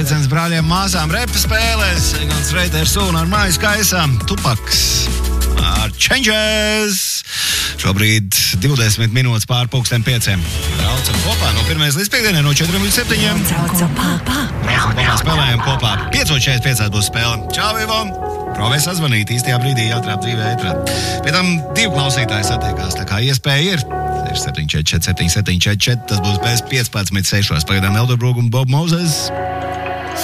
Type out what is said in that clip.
sveiciens brāļiem, māsām, repa spēlēs, Egons Reiters un ar mājas kaisām Tupaks ar Changes. Šobrīd 20 minūtes pār 5:00. Braucam kopā no 1. līdz 5. no 4 līdz 7. Braucam kopā. Spēlējam kopā. 5:45 būs spēle. Čau, Ivo! Provē sazvanīt īstajā brīdī, jātrāp dzīvē ētrā. Pie tam 2 klausītāji satiekās, tā kā iespēja ir. 744 774, tas būs bez 15:06. Pagaidām Elderbrūk un Bob Moses.